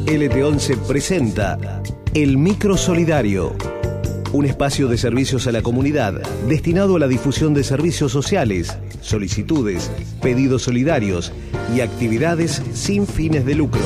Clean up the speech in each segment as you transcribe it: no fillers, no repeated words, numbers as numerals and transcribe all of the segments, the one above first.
LT11 presenta El Micro Solidario, un espacio de servicios a la comunidad destinado a la difusión de servicios sociales, solicitudes, pedidos solidarios y actividades sin fines de lucro.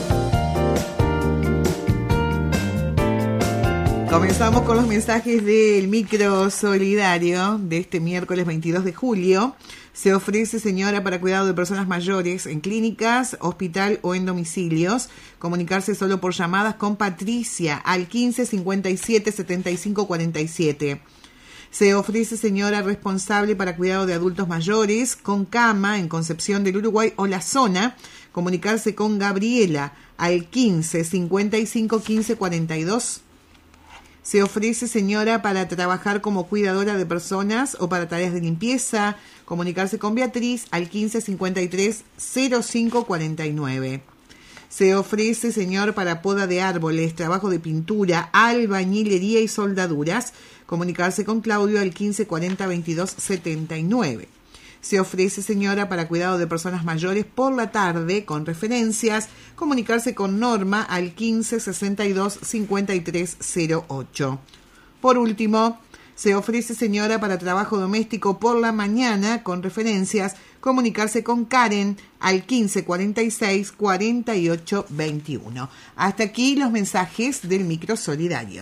Comenzamos con los mensajes del Micro Solidario de este miércoles 22 de julio. Se ofrece señora para cuidado de personas mayores en clínicas, hospital o en domicilios. Comunicarse solo por llamadas con Patricia al 15 57 75 47. Se ofrece señora responsable para cuidado de adultos mayores con cama en Concepción del Uruguay o la zona. Comunicarse con Gabriela al 15 55 15 42. Se ofrece señora para trabajar como cuidadora de personas o para tareas de limpieza. Comunicarse con Beatriz al 15 53 05 49. Se ofrece señor para poda de árboles, trabajo de pintura, albañilería y soldaduras. Comunicarse con Claudio al 15 40 22 79. Se ofrece señora para cuidado de personas mayores por la tarde con referencias. Comunicarse con Norma al 15 62 53 08. Por último, se ofrece señora para trabajo doméstico por la mañana con referencias. Comunicarse con Karen al 15 46 48 21. Hasta aquí los mensajes del Micro Solidario.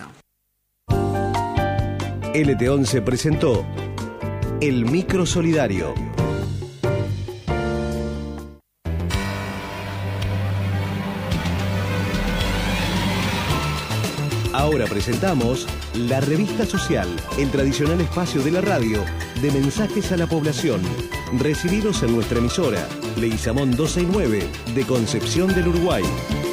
LT11 presentó El Micro Solidario. Ahora presentamos La Revista Social, el tradicional espacio de la radio de mensajes a la población, recibidos en nuestra emisora, Leguizamón 269, de Concepción del Uruguay.